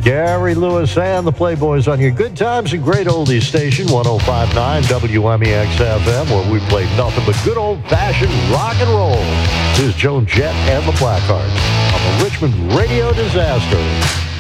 Gary Lewis and the Playboys on your good times and great oldies station, 105.9 WMEX FM, where we play nothing but good old-fashioned rock and roll. This is Joan Jett and the Blackhearts on the Richmond Radio Disaster.